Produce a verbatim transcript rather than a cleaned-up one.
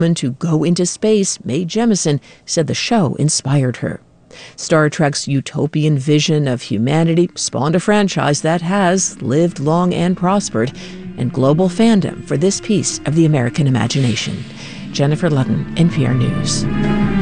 To go into space, Mae Jemison said the show inspired her. Star Trek's utopian vision of humanity spawned a franchise that has lived long and prospered, and global fandom for this piece of the American imagination. Jennifer Ludden, N P R News.